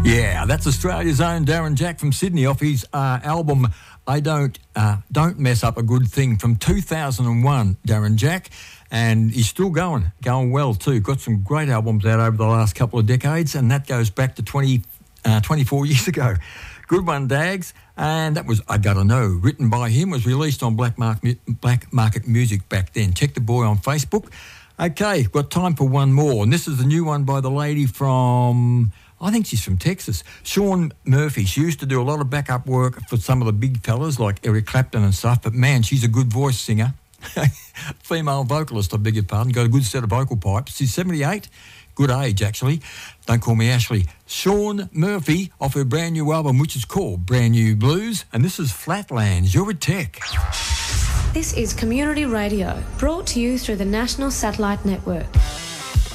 Yeah, that's Australia's own Darren Jack from Sydney off his album I Don't Mess Up a Good Thing from 2001, Darren Jack. And he's still going well too. Got some great albums out over the last couple of decades, and that goes back to 24 years ago. Good one, Dags. And that was I Gotta Know, written by him, was released on Black Market Music back then. Check the boy on Facebook. Okay, got time for one more. And this is the new one by the lady from, I think she's from Texas, Shaun Murphy. She used to do a lot of backup work for some of the big fellas like Eric Clapton and stuff, but man, she's a good voice singer. Female vocalist, I beg your pardon, got a good set of vocal pipes. She's 78, good age actually. Don't call me Ashley. Shaun Murphy off her brand new album, which is called Brand New Blues, and this is Flatlands. You're a Tech. This is Community Radio, brought to you through the National Satellite Network.